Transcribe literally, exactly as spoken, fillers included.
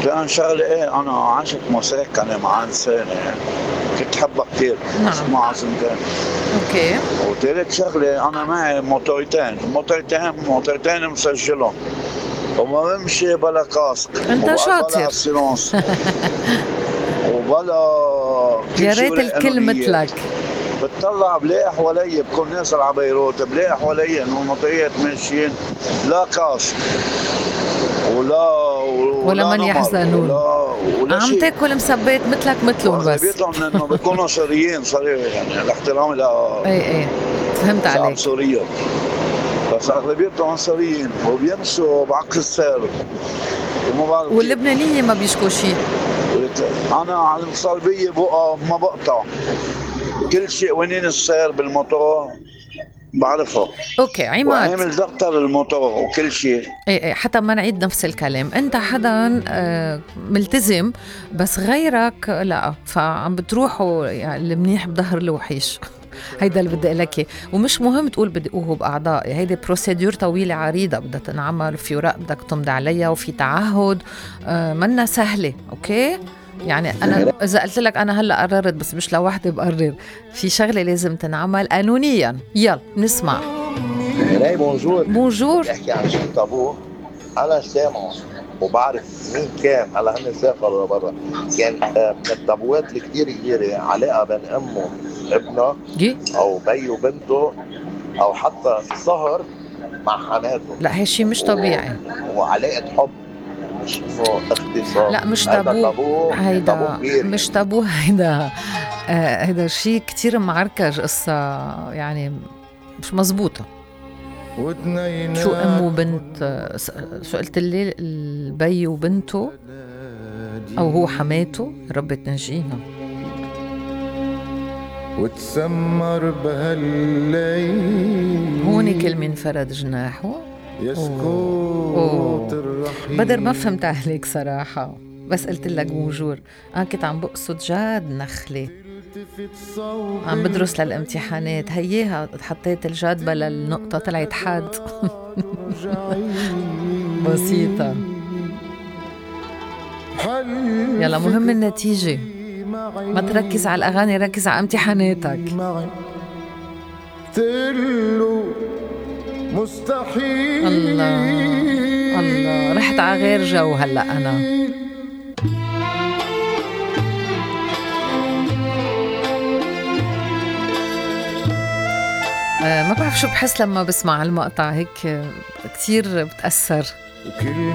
كان شغلة ايه، انا عاشق موسيقى انا مع انسانة كنت حبها كتير نعم. اسمعها سنتين. اوكي. وتالت شغلة انا معي موتورتين موتورتين موتورتين مسجلهم وما بمشي بلا كاسك انت وبلا شاطر. اسيرونس وبلا كل يا شيء ريت ولا الكل قانونيات. مثلك. بتطلع بلاقي حوالي بكون ناس على بيروت بلاقي حوالي انه المطريات ماشيين لا كاسك ولا ولا ولا من نمر يحزنون. ولا ولا عم شيء. تاكل مسبات مثلك مثلهم بس. واغلبيتهم انه بيكونوا سوريين صريح، يعني الاحترام ايه ايه، فهمت لشعب عليك. سوريا، بس اغلبيتهم سوريين وبيمشوا بعكس السير وما بعرف كيف. واللبنانية ما بيشكوا شي. انا على الصلبيه بقى ما بقطع كل شيء، وينين السير بالموتور بعرفها، اوكي عماد. وعامل دكتور الموتور وكل شيء. ايه ايه، حتى ما نعيد نفس الكلام، انت حدا آه، ملتزم، بس غيرك لا، فعم بتروحوا يعني المنيح بظهر الوحيش. هيدا اللي بدي اقول لك إياه. ومش مهم تقول بدي اوهب باعضائي، هيدي بروسيدور طويله عريضه بدها تنعمل، في اوراق بدك تمضي عليها، وفي تعهد آه منا سهله. اوكي، يعني انا اذا قلت لك انا هلا قررت، بس مش لوحدي بقرر، في شغله لازم تنعمل قانونيا. يلا نسمع. هلاقي بونجور. بونجور. بيحكي عن شيء طابور انا سامعه وبعرف مين كان. هلا هن سافروا لبرا. كان آه، من التابوات اللي كثير كبيره علاقه بين امه وابنها جي. او بي وبنته او حتى سهر مع حماته. لا هالشي مش طبيعي. و- وعلاقه حب، مش انه اختصار. لا مش هذا تابو. تابو تابو هيدا كبير مش يعني. تابو. هيدا آه هيدا شيء كتير معركج، قصة يعني مش مزبوطة. شو أم وبنت؟ آه، س- شو قلت لي؟ البي وبنته، أو هو حماته؟ رب تنجينا. وتسمر بهالليل هون كل من فرد جناحه. يسكت الرحيل. بدر ما فهمت عليك صراحة، بس قلت لك بونجور. أنا كنت عم بقصد جاد نخلة، عم بدرس للامتحانات، هيها حطيت الجاد بلا النقطة طلعت حاد. بسيطة. يلا مهم النتيجة، ما تركز على الأغاني، ركز على امتحاناتك. تلو مستحيل. الله الله، رحت على غير جو هلأ أنا. آه ما بعرف شو بحس لما بسمع المقطع هيك، آه، كتير بتأثر.